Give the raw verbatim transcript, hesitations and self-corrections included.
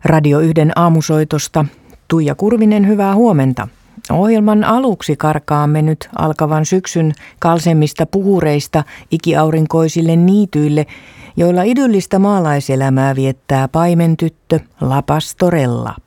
Radio Yhden aamusoitosta Tuija Kurvinen, hyvää huomenta. Ohjelman aluksi karkaamme nyt alkavan syksyn kalsemmista puhureista ikiaurinkoisille niityille, joilla idyllistä maalaiselämää viettää paimentyttö La Pastorella.